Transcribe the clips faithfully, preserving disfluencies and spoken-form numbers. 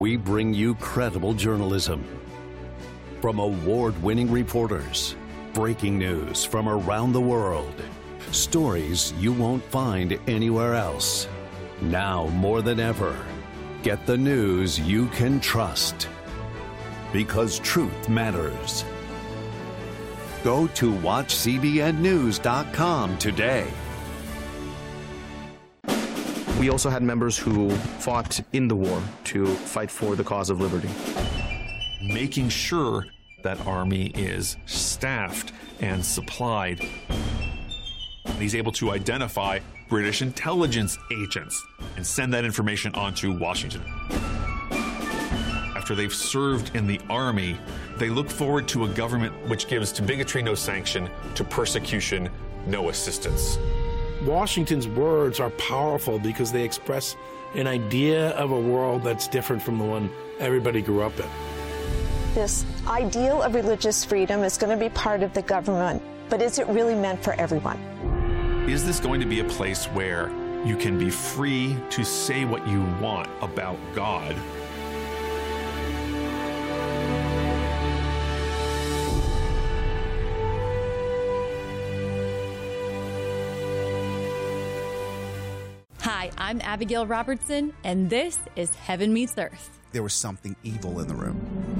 We bring you credible journalism from award-winning reporters, breaking news from around the world, stories you won't find anywhere else. Now more than ever, get the news you can trust, because truth matters. Go to watch C B N news dot com today. We also had members who fought in the war to fight for the cause of liberty. Making sure that army is staffed and supplied. He's able to identify British intelligence agents and send that information on to Washington. After they've served in the army, they look forward to a government which gives to bigotry no sanction, to persecution no assistance. Washington's words are powerful because they express an idea of a world that's different from the one everybody grew up in. This ideal of religious freedom is going to be part of the government, but is it really meant for everyone? Is this going to be a place where you can be free to say what you want about God? Hi, I'm Abigail Robertson, and this is Heaven Meets Earth. There was something evil in the room.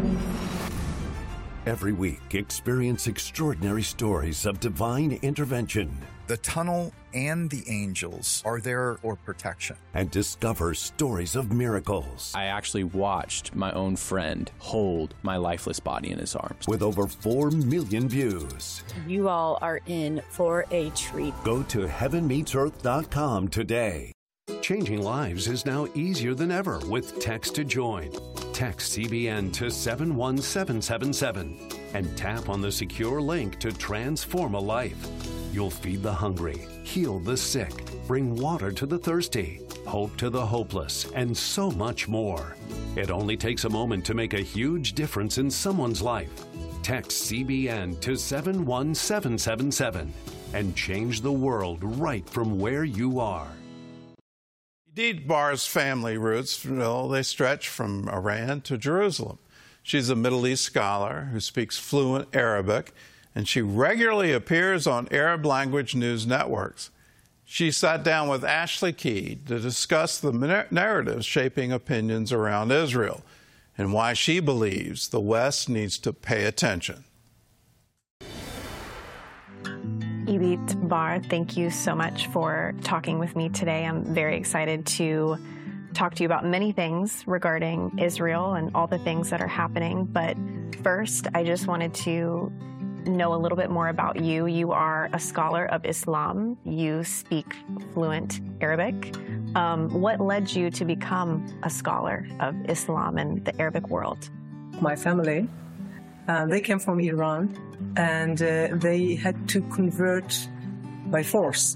Every week, experience extraordinary stories of divine intervention. The tunnel and the angels are there for protection. And discover stories of miracles. I actually watched my own friend hold my lifeless body in his arms. With over four million views. You all are in for a treat. Go to heaven meets earth dot com today. Changing lives is now easier than ever with Text to Join. Text C B N to seven one seven seven seven and tap on the secure link to transform a life. You'll feed the hungry, heal the sick, bring water to the thirsty, hope to the hopeless, and so much more. It only takes a moment to make a huge difference in someone's life. Text C B N to seven one seven seven seven and change the world right from where you are. Edith Barr's family roots, well, they stretch from Iran to Jerusalem. She's a Middle East scholar who speaks fluent Arabic, and she regularly appears on Arab language news networks. She sat down with Ashley Key to discuss the narratives shaping opinions around Israel and why she believes the West needs to pay attention. Edith Barr, thank you so much for talking with me today. I'm very excited to talk to you about many things regarding Israel and all the things that are happening. But first, I just wanted to know a little bit more about you. You are a scholar of Islam. You speak fluent Arabic. Um, what led you to become a scholar of Islam and the Arabic world? My family, uh, they came from Iran, and uh, they had to convert by force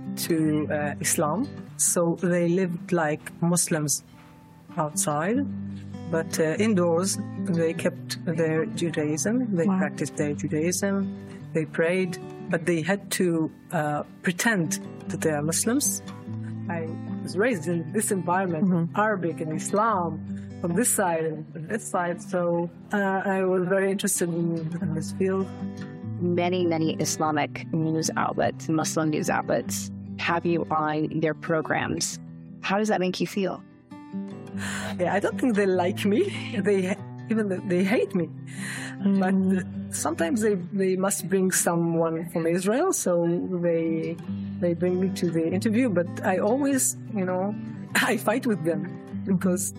to uh, Islam. So they lived like Muslims outside, but uh, indoors they kept their Judaism. They wow. practiced their Judaism. They prayed, but they had to uh, pretend that they are Muslims. I was raised in this environment, mm-hmm. Arabic and Islam, from this side and this side. So uh, I was very interested in, in this field. Many, many Islamic news outlets, Muslim news outlets, have you on their programs. How does that make you feel? Yeah, I don't think they like me. They even they hate me. Mm. But sometimes they, they must bring someone from Israel, so they they bring me to the interview. But I always, you know, I fight with them because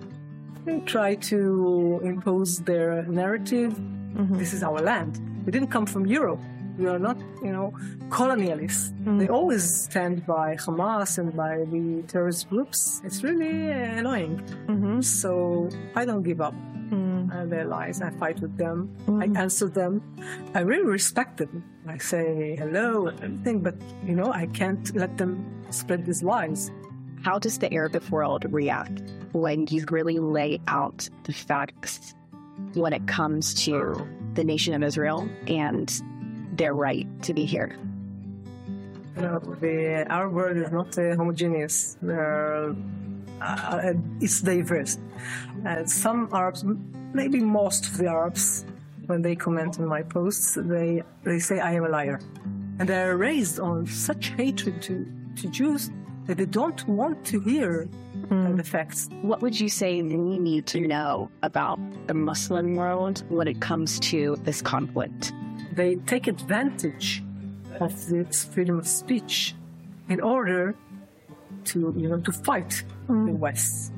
they try to impose their narrative. Mm-hmm. This is our land. We didn't come from Europe. We are not, you know, colonialists. Mm. They always stand by Hamas and by the terrorist groups. It's really uh, annoying. Mm-hmm. So I don't give up mm. on their lies. I fight with them. Mm. I answer them. I really respect them. I say hello and everything, but, you know, I can't let them spread these lies. How does the Arabic world react when you really lay out the facts when it comes to the nation of Israel and their right to be here? You know, the, our world is not uh, homogeneous. There are uh, it's diverse. Uh, some Arabs, maybe most of the Arabs, when they comment on my posts, they, they say I am a liar. And they are raised on such hatred to, to Jews that they don't want to hear mm. uh, the facts. What would you say we need to know about the Muslim world when it comes to this conflict? They take advantage of this freedom of speech in order to, you know, to fight mm. the West.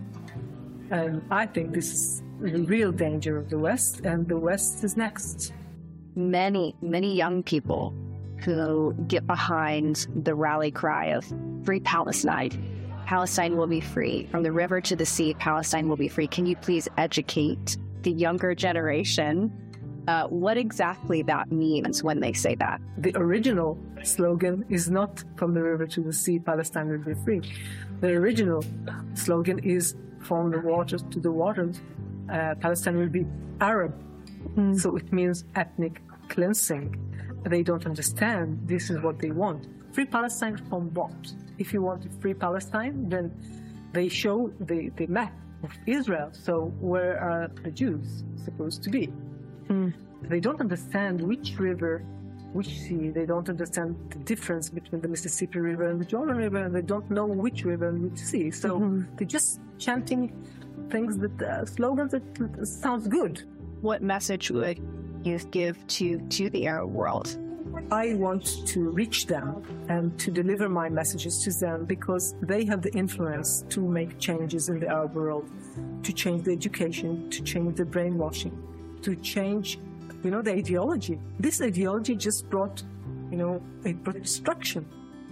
And I think this is the real danger of the West, and the West is next. Many, many young people who get behind the rally cry of Free Palestine. Palestine will be free. From the river to the sea, Palestine will be free. Can you please educate the younger generation uh, what exactly that means when they say that? The original slogan is not from the river to the sea, Palestine will be free. The original slogan is from the waters to the waters, uh, Palestine will be Arab. Mm. So it means ethnic cleansing. They don't understand this is what they want. Free Palestine from what? If you want to free Palestine, then they show the, the map of Israel. So where are the Jews supposed to be? Mm. They don't understand which river, which sea. They don't understand the difference between the Mississippi River and the Jordan River, and they don't know which river and which sea. So mm-hmm. they're just chanting things that, uh, slogans that, that sounds good. What message would you give to, to the Arab world? I want to reach them and to deliver my messages to them because they have the influence to make changes in the Arab world, to change the education, to change the brainwashing, to change, you know, the ideology. This ideology just brought, you know, it brought destruction.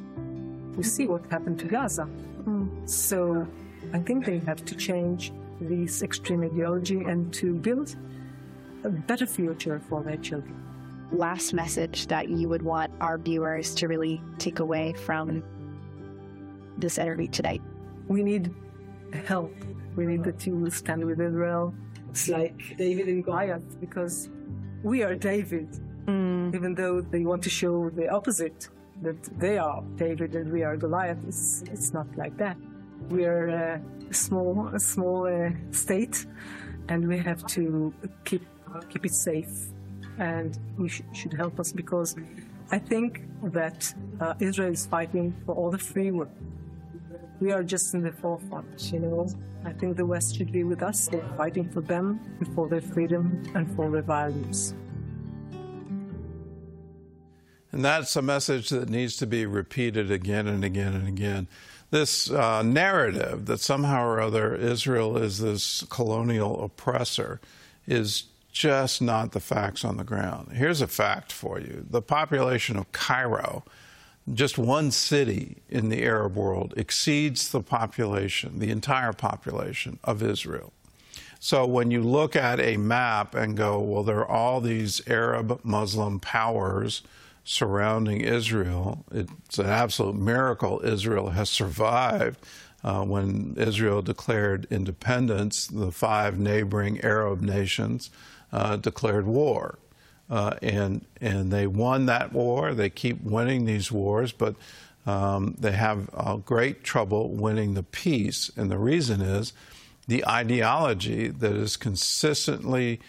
We see what happened to Gaza. Mm. So I think they have to change this extreme ideology and to build a better future for their children. Last message that you would want our viewers to really take away from this interview today? We need help. We need that you will stand with Israel. It's like David and Goliath, because we are David, mm. even though they want to show the opposite, that they are David and we are Goliath. It's, it's not like that. We are a small, a small uh, state, and we have to keep keep it safe. And we sh- should help us because I think that uh, Israel is fighting for all the free world. We are just in the forefront, you know. I think the West should be with us, fighting for them and for their freedom and for their values. And that's a message that needs to be repeated again and again and again. This uh, narrative that somehow or other Israel is this colonial oppressor is just not the facts on the ground. Here's a fact for you. The population of Cairo, just one city in the Arab world, exceeds the population, the entire population of Israel. So when you look at a map and go, well, there are all these Arab Muslim powers surrounding Israel, it's an absolute miracle Israel has survived. Uh, when Israel declared independence, the five neighboring Arab nations Uh, declared war, uh, and and they won that war. They keep winning these wars, but um, they have uh, great trouble winning the peace. And the reason is the ideology that is consistently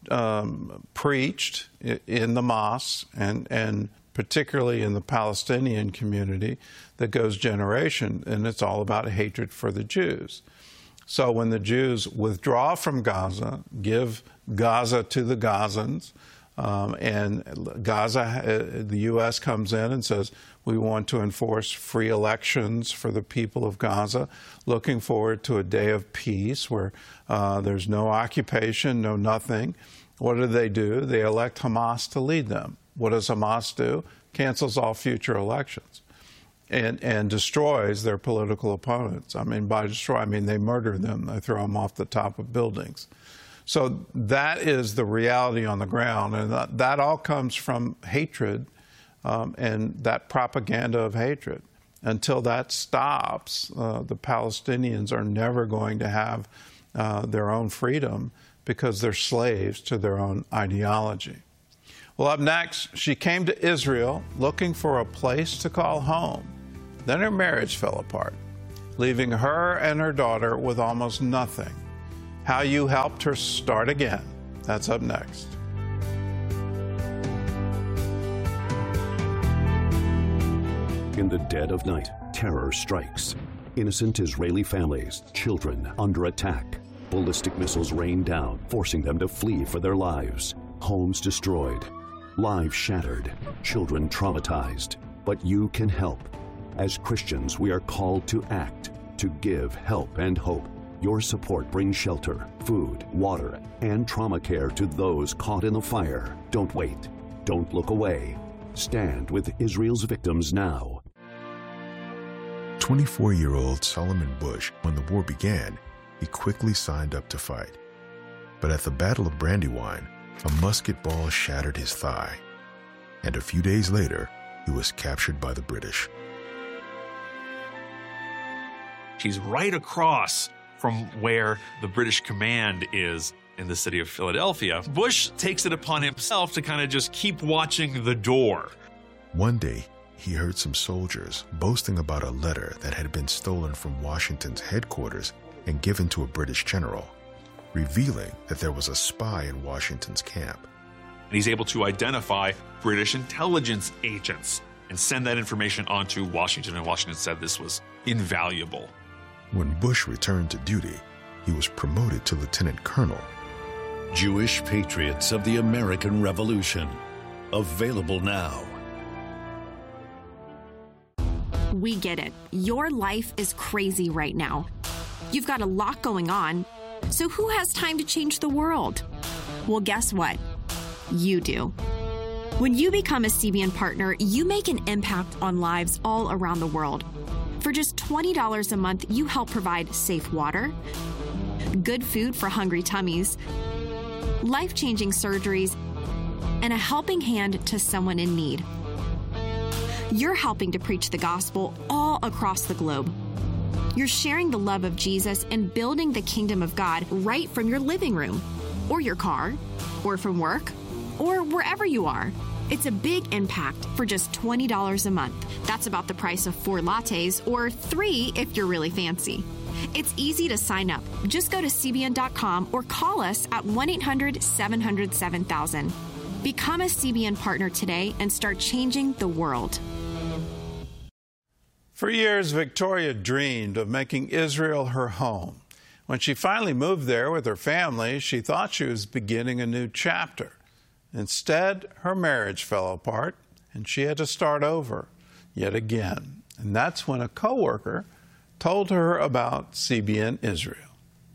um, preached in the mosques and and particularly in the Palestinian community that goes generation, and it's all about hatred for the Jews. So when the Jews withdraw from Gaza, give Gaza to the Gazans, um, and Gaza, uh, the U S comes in and says, we want to enforce free elections for the people of Gaza, looking forward to a day of peace where uh, there's no occupation, no nothing. What do they do? They elect Hamas to lead them. What does Hamas do? Cancels all future elections. And, and destroys their political opponents. I mean, by destroy, I mean they murder them. They throw them off the top of buildings. So that is the reality on the ground, and that, that all comes from hatred um, and that propaganda of hatred. Until that stops, uh, the Palestinians are never going to have uh, their own freedom because they're slaves to their own ideology. Well, up next, she came to Israel looking for a place to call home. Then her marriage fell apart. leaving her and her daughter with almost nothing. How you helped her start again. That's up next. In the dead of night, terror strikes. Innocent Israeli families, children under attack. Ballistic missiles rain down, forcing them to flee for their lives. Homes destroyed, lives shattered, children traumatized. But you can help. As Christians, we are called to act, to give help and hope. Your support brings shelter, food, water, and trauma care to those caught in the fire. Don't wait. Don't look away. Stand with Israel's victims now. twenty-four-year-old Solomon Bush, when the war began, he quickly signed up to fight. But at the Battle of Brandywine, a musket ball shattered his thigh. And a few days later, he was captured by the British. She's right across from where the British command is in the city of Philadelphia. Bush takes it upon himself to kind of just keep watching the door. One day, he heard some soldiers boasting about a letter that had been stolen from Washington's headquarters and given to a British general, revealing that there was a spy in Washington's camp. And he's able to identify British intelligence agents and send that information on to Washington, and Washington said this was invaluable. When Bush returned to duty, he was promoted to lieutenant colonel. Jewish Patriots of the American Revolution. Available now. We get it. Your life is crazy right now. You've got a lot going on. So who has time to change the world? Well, guess what? You do. When you become a C B N partner, you make an impact on lives all around the world. For just twenty dollars a month, you help provide safe water, good food for hungry tummies, life-changing surgeries, and a helping hand to someone in need. You're helping to preach the gospel all across the globe. You're sharing the love of Jesus and building the kingdom of God right from your living room, or your car, or from work, or wherever you are. It's a big impact for just twenty dollars a month. That's about the price of four lattes, or three if you're really fancy. It's easy to sign up. Just go to C B N dot com or call us at one eight hundred seven hundred seven thousand. Become a C B N partner today and start changing the world. For years, Victoria dreamed of making Israel her home. When she finally moved there with her family, she thought she was beginning a new chapter. Instead, her marriage fell apart, and she had to start over yet again. And that's when a coworker told her about C B N Israel.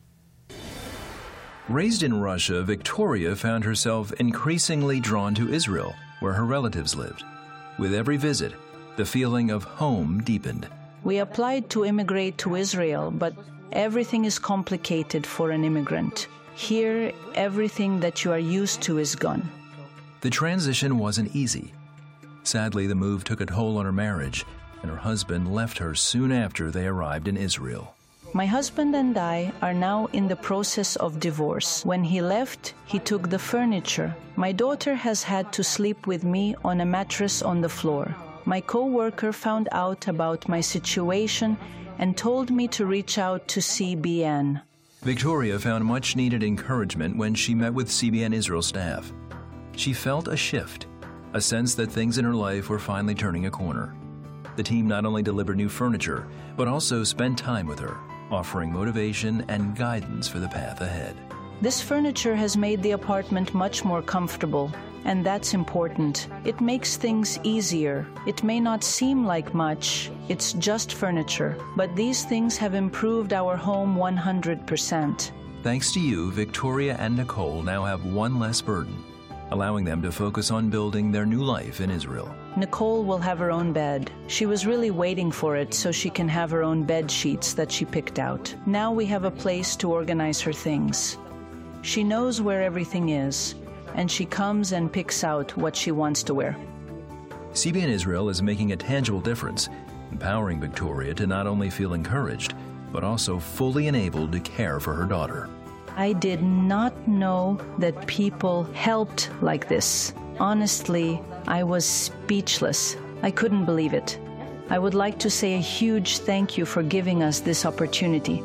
Raised in Russia, Victoria found herself increasingly drawn to Israel, where her relatives lived. With every visit, the feeling of home deepened. We applied to immigrate to Israel, but everything is complicated for an immigrant. Here, everything that you are used to is gone. The transition wasn't easy. Sadly, the move took a toll on her marriage, and her husband left her soon after they arrived in Israel. My husband and I are now in the process of divorce. When he left, he took the furniture. My daughter has had to sleep with me on a mattress on the floor. My co-worker found out about my situation and told me to reach out to C B N. Victoria found much-needed encouragement when she met with C B N Israel staff. She felt a shift, a sense that things in her life were finally turning a corner. The team not only delivered new furniture, but also spent time with her, offering motivation and guidance for the path ahead. This furniture has made the apartment much more comfortable, and that's important. It makes things easier. It may not seem like much, it's just furniture, but these things have improved our home one hundred percent. Thanks to you, Victoria and Nicole now have one less burden, allowing them to focus on building their new life in Israel. Nicole will have her own bed. She was really waiting for it so she can have her own bed sheets that she picked out. Now we have a place to organize her things. She knows where everything is, and she comes and picks out what she wants to wear. C B N Israel is making a tangible difference, empowering Victoria to not only feel encouraged, but also fully enabled to care for her daughter. I did not know that people helped like this. Honestly, I was speechless. I couldn't believe it. I would like to say a huge thank you for giving us this opportunity.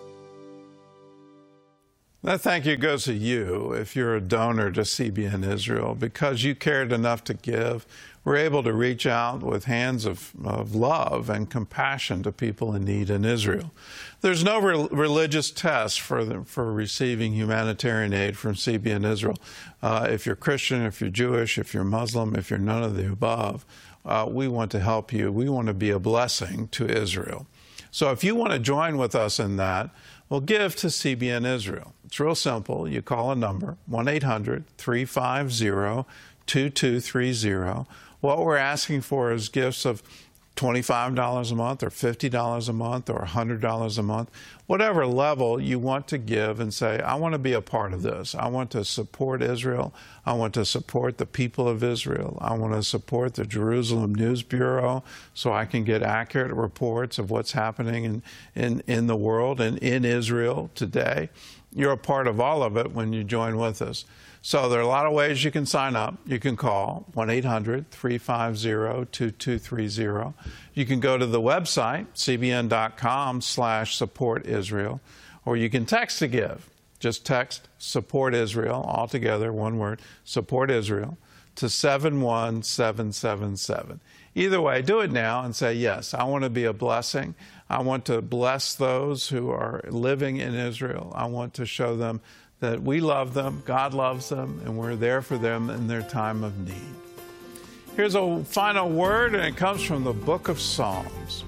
That thank you goes to you if you're a donor to C B N Israel. Because you cared enough to give, we're able to reach out with hands of, of love and compassion to people in need in Israel. There's no re- religious test for, the, for receiving humanitarian aid from C B N Israel. Uh, if you're Christian, if you're Jewish, if you're Muslim, if you're none of the above, uh, we want to help you. We want to be a blessing to Israel. So if you want to join with us in that, well, give to C B N Israel. It's real simple. You call a number, one eight hundred, three five zero, two two three zero. What we're asking for is gifts of twenty-five dollars a month or fifty dollars a month or one hundred dollars a month, whatever level you want to give and say, I want to be a part of this. I want to support Israel. I want to support the people of Israel. I want to support the Jerusalem News Bureau so I can get accurate reports of what's happening in, in, in the world and in Israel today. You're a part of all of it when you join with us. So there are a lot of ways you can sign up. You can call one eight hundred, three five zero, two two three zero. You can go to the website, c b n dot com slash support Israel, or you can text to give. Just text Support Israel, all together, one word, Support Israel, to seven one seven seven seven. Either way, do it now and say, yes, I want to be a blessing. I want to bless those who are living in Israel. I want to show them that we love them, God loves them, and we're there for them in their time of need. Here's a final word, and it comes from the book of Psalms.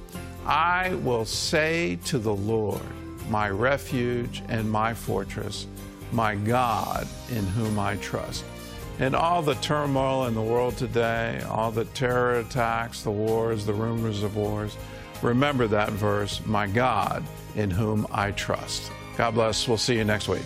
I will say to the Lord, my refuge and my fortress, my God in whom I trust. In all the turmoil in the world today, all the terror attacks, the wars, the rumors of wars, remember that verse, my God in whom I trust. God bless. We'll see you next week.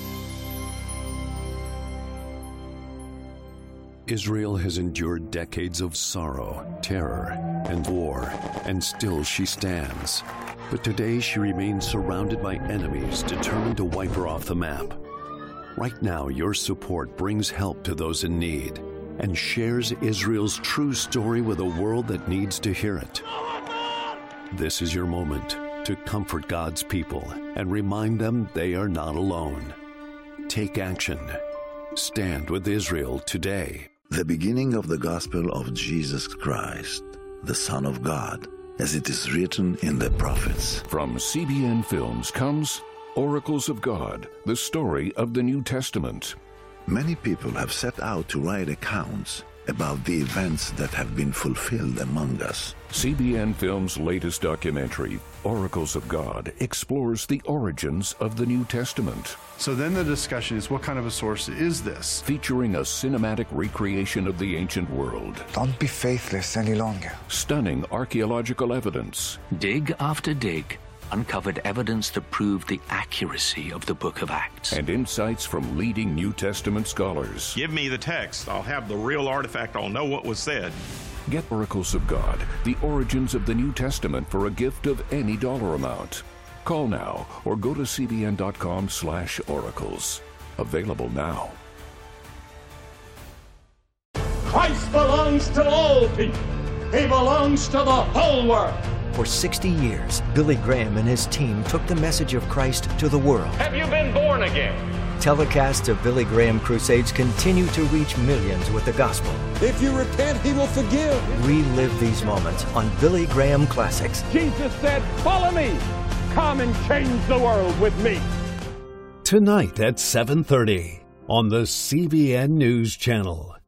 Israel has endured decades of sorrow, terror, and war, and still she stands. But today she remains surrounded by enemies determined to wipe her off the map. Right now, your support brings help to those in need and shares Israel's true story with a world that needs to hear it. This is your moment to comfort God's people and remind them they are not alone. Take action. Stand with Israel today. The beginning of the gospel of Jesus Christ, the Son of God, as it is written in the prophets. From C B N Films comes Oracles of God, the story of the New Testament. Many people have set out to write accounts about the events that have been fulfilled among us. C B N Films' latest documentary, Oracles of God, explores the origins of the New Testament. So then the discussion is, what kind of a source is this? Featuring a cinematic recreation of the ancient world. Don't be faithless any longer. Stunning archaeological evidence. Dig after dig uncovered evidence that proved the accuracy of the book of Acts. And insights from leading New Testament scholars. Give me the text. I'll have the real artifact. I'll know what was said. Get Oracles of God, the origins of the New Testament for a gift of any dollar amount. Call now or go to c b n dot com slash oracles. Available now. Christ belongs to all people. He belongs to the whole world. For sixty years, Billy Graham and his team took the message of Christ to the world. Have you been born again? Telecasts of Billy Graham crusades continue to reach millions with the gospel. If you repent, he will forgive. Relive these moments on Billy Graham Classics. Jesus said, follow me. Come and change the world with me. Tonight at seven thirty on the C B N News Channel.